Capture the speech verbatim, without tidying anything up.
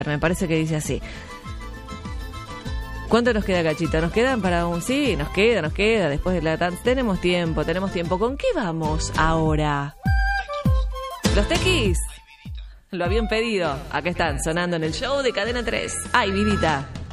Me parece que dice así. ¿Cuánto nos queda, Cachito? ¿Nos quedan para un...? Sí, nos queda, nos queda. Después de la... Tan... Tenemos tiempo, tenemos tiempo. ¿Con qué vamos ahora? ¿Los tequis? Lo habían pedido. Acá están, sonando en el show de Cadena tres. ¡Ay, vidita!